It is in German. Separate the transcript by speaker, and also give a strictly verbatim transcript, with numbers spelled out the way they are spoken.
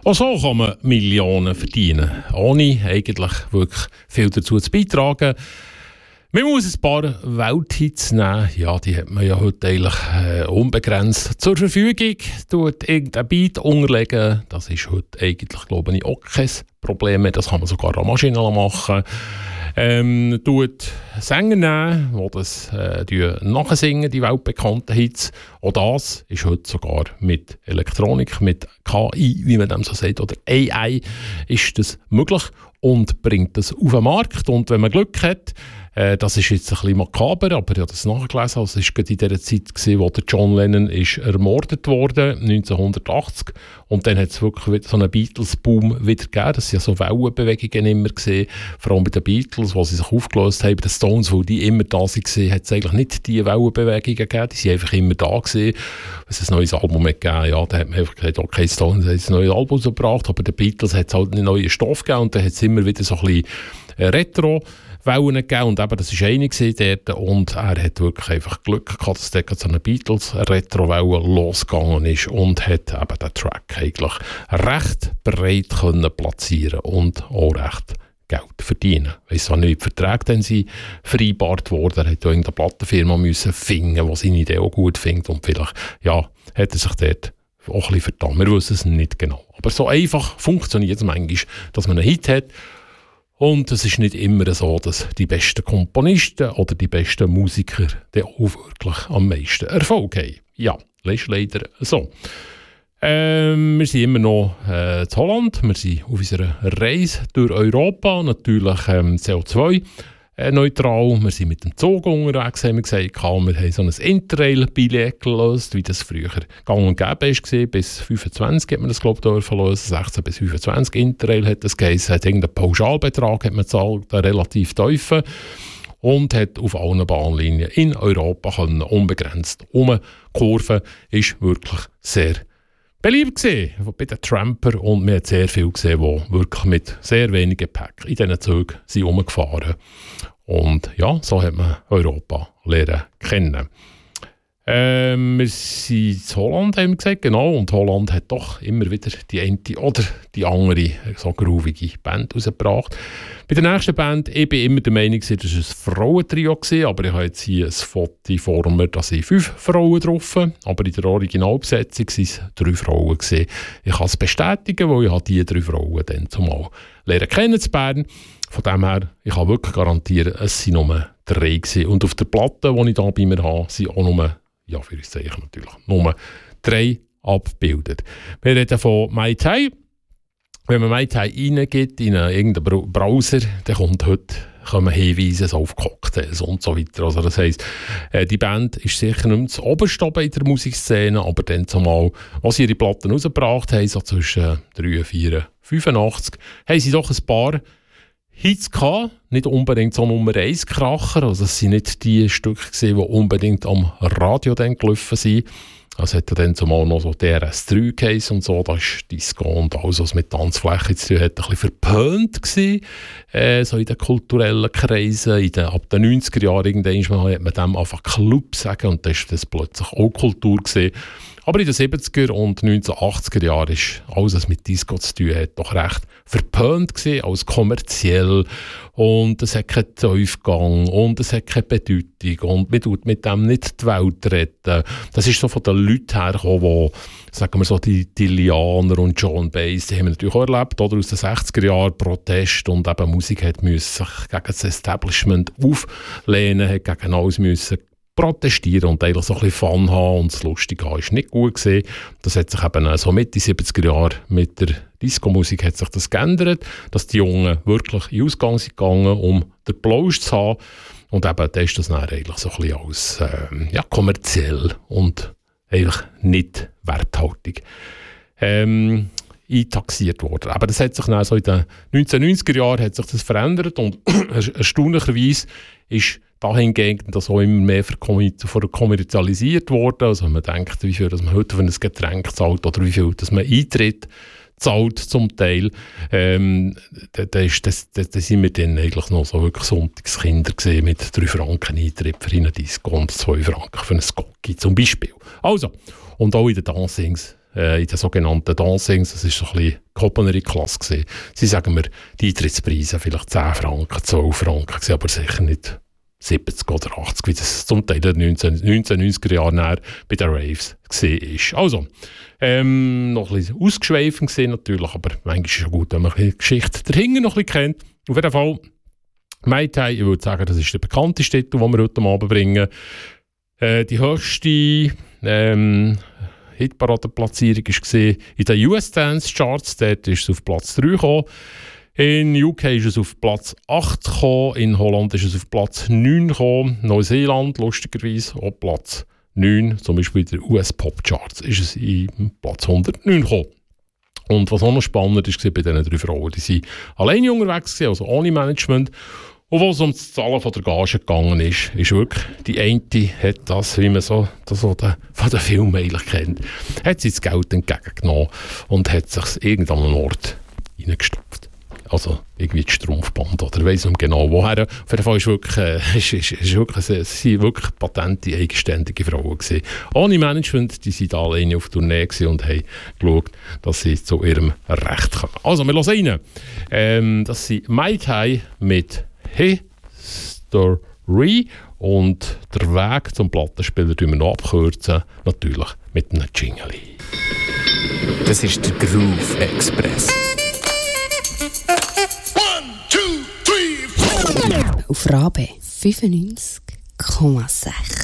Speaker 1: Auch so kann man Millionen verdienen, ohne eigentlich wirklich viel dazu zu beitragen. Man muss ein paar Welthits nehmen. Ja, die hat man ja heute eigentlich äh, unbegrenzt zur Verfügung. Tut irgendein Beat unterlegen. Das ist heute eigentlich, glaube ich, auch kein Problem mehr. Das kann man sogar an Maschinen machen. Ähm, tut Sänger nehmen, die das äh, nachsingen, die weltbekannten Hits. Auch das ist heute sogar mit Elektronik, mit K I, wie man dem so sagt, oder A I, ist das möglich und bringt das auf den Markt. Und wenn man Glück hat, äh, das ist jetzt ein bisschen makaber, aber ich habe das nachgelesen, also es war in dieser Zeit, gewesen, wo der John Lennon ist ermordet wurde, neunzehnhundertachtzig. Und dann hat es wirklich so einen Beatles-Boom wieder gegeben. Das waren ja so Wellenbewegungen immer gesehen, vor allem bei den Beatles, wo sie sich aufgelöst haben. Bei den Stones, wo die immer da waren, hat es eigentlich nicht diese Wellenbewegungen gegeben. Die sind einfach immer da gewesen. Wenn es ein neues Album gegeben ja, dann hat man einfach gesagt, okay, Stones haben ein neues Album gebracht, aber den Beatles hat es halt einen neuen Stoff gegeben und dann hat es immer wieder so ein bisschen Retro Wellen gegeben und eben, das war eine dort und er hat wirklich einfach Glück gehabt, dass dort so eine Beatles-Retro-Welle losgegangen ist und hat eben den Track eigentlich recht breit können platzieren und auch recht Geld verdienen. Ich weiss auch nicht, wie die Verträge dann sind vereinbart wurden. Er musste irgendeine Plattenfirma müssen finden, die seine Idee auch gut findet und vielleicht ja, hat er sich dort auch ein bisschen verdammt. Wir wissen es nicht genau. Aber so einfach funktioniert es manchmal, dass man einen Hit hat. Und es ist nicht immer so, dass die besten Komponisten oder die besten Musiker dann auch wirklich am meisten Erfolg haben. Ja, das ist leider so. Ähm, wir sind immer noch äh, in Holland. Wir sind auf unserer Reise durch Europa. Natürlich ähm, C O zwei neutral. Wir sind mit dem Zug unterwegs, haben wir gesagt. Wir haben so ein Interrail-Billett gelöst, wie das früher gang und gäbe war. Bis fünfundzwanzig hat man das, glaube ich, verlöst. sechzehn bis fünfundzwanzig Interrail hat das geheißen. Hat irgendeinen Pauschalbetrag hat man gezahlt, relativ tief. Und hat auf allen Bahnlinien in Europa können unbegrenzt umkurven. Ist wirklich sehr beliebt gewesen bei den Tramper und man hat sehr viel gesehen, die wirklich mit sehr wenig Gepäck in diesen Zügen sind rumgefahren. Und ja, so hat man Europa lernen kennen. Ähm, wir sind in Holland, haben wir gesagt, genau, und Holland hat doch immer wieder die eine oder die andere so groovige Band rausgebracht. Bei der nächsten Band, ich bin immer der Meinung, das war ein Frauentrio gewesen, aber ich habe jetzt hier ein Foto vor mir, da sind fünf Frauen drauf, aber in der Originalbesetzung waren es drei Frauen gewesen. Ich kann es bestätigen, weil ich habe diese drei Frauen dann zumal lernen kennen zu Bern. Von dem her, ich kann wirklich garantieren, es waren nur drei gewesen. Und auf der Platte, die ich hier bei mir habe, sind auch nur, ja, für uns Zeichen natürlich, nur drei abgebildet. Wir reden von Mai Tai. Wenn man Mai Tai reingibt in einen, irgendeinen Browser, dann kommt heute kommen Hinweise auf Cocktails und so weiter. Also das heisst, äh, die Band ist sicher nicht mehr das oberste in der Musikszene, aber dann zumal, als sie ihre Platten rausgebracht haben, so zwischen drei, vier, fünfundachtzig, haben sie doch ein paar Hits gehabt, nicht unbedingt so Nummer eins Kracher, also es sind nicht die Stücke gewesen, die unbedingt am Radio dann gelaufen sind. Es hat dann zumal noch so D R S drei Case und so, da ist Disco und alles, was mit Tanzflächen zu tun hat, ein bisschen verpönt gewesen, äh, so in den kulturellen Kreisen. In den, ab den neunziger Jahren hat man dem einfach Club sagen und das war das plötzlich auch Kultur gewesen. Aber in den siebziger und neunzehnhundertachtziger Jahren ist alles, was mit Disco zu tun hat, doch recht verpönt gewesen, als kommerziell. Und es hat keinen Tiefgang und es hat keine Bedeutung und man tut mit dem nicht die Welt retten. Das ist so von den Leuten hergekommen, die, sagen wir so, die Dillianer und John Bass, die haben wir natürlich auch erlebt, oder aus den sechziger Jahren Protest und eben Musik hat müssen sich gegen das Establishment auflehnen, hat gegen alles müssen protestieren und eigentlich so ein bisschen Fun haben und das Lustige haben, ist nicht gut gesehen. Das hat sich eben so Mitte siebziger Jahre mit der Disco-Musik hat sich das geändert, dass die Jungen wirklich in Ausgang sind gegangen, um den Plausch zu haben. Und eben, da ist das dann eigentlich so ein bisschen als ähm, ja, kommerziell und eigentlich nicht werthaltig ähm, eintaxiert worden. Aber das hat sich dann so in den neunzehnhundertneunziger Jahren hat sich das verändert und erstaunlicherweise ist dahingehend, dass auch immer mehr kommerzialisiert wurde. Also man denkt, wie viel dass man heute für ein Getränk zahlt oder wie viel dass man Eintritt zahlt zum Teil. Ähm, da, da, ist, das, da, da sind wir dann eigentlich noch so wirklich Sonntagskinder gesehen mit drei Franken Eintritt für eine Disco und zwei Franken für ein Skocki zum Beispiel. Also, und auch in den Dancings äh, in den sogenannten Dancings. Das war so ein bisschen gehobenere Klasse gewesen. Sie sagen mir, die Eintrittspreise vielleicht zehn Franken, zwölf Franken, gewesen, aber sicher nicht siebzig oder achtzig, wie das zum Teil in den neunzehnhundertneunziger Jahren bei den Raves war. Also, ähm, noch ein bisschen ausgeschweift gesehen natürlich, aber manchmal ist es schon gut, wenn man die Geschichte dahinter noch ein bisschen kennt. Auf jeden Fall, Mai Tai, ich würde sagen, das ist der bekannteste Titel, den wir heute Abend bringen. Äh, die höchste ähm, Hitparadenplatzierung war in den U S Dance Charts, dort ist es auf Platz drei gekommen. In U K ist es auf Platz acht gekommen, in Holland ist es auf Platz neun gekommen, Neuseeland lustigerweise auch Platz neun, zum Beispiel in den U S Pop Charts ist es in Platz hundertneun gekommen. Und was auch noch spannend ist, bei diesen drei Frauen, die sind alleine unterwegs gewesen, also ohne Management. Und was um das Zahlen von der Gage gegangen ist, ist wirklich, die eine hat das, wie man so, das von den, von den Filmen eigentlich kennt, hat sie das Geld entgegengenommen und hat sich es irgendwann an einen Ort reingestopft. Also irgendwie das Strumpfband oder weiss nicht genau woher. Auf jeden Fall ist wirklich, äh, ist, ist, ist wirklich, äh, sie wirklich patente, eigenständige Frauen gewesen. Ohne Management, die sind da alleine auf Tournee gewesen und haben geschaut, dass sie zu ihrem Recht kommen. Also, wir hören rein. Ähm, das sind Mai Tai mit History und der Weg zum Plattenspieler tun wir noch abkürzen, natürlich mit einem Jingle.
Speaker 2: Das ist der Groove Express.
Speaker 3: Auf Rabe fünfundneunzig Komma sechs.